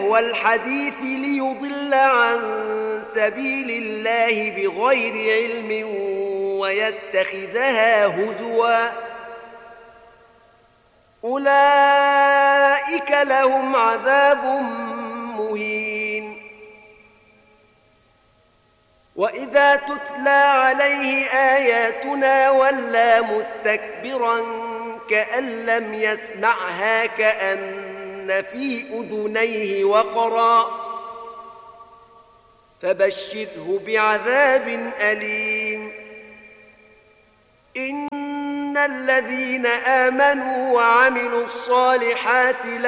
لهو الحديث ليضل عن سبيل الله بغير علم ويتخذها هزوا أولئك لهم عذاب مهين. وإذا تتلى عليه آياتنا ولى مستكبرا كأن لم يسمعها كأن في أذنيه وقرا فبشره بعذاب أليم. إن الذين آمنوا وعملوا الصالحات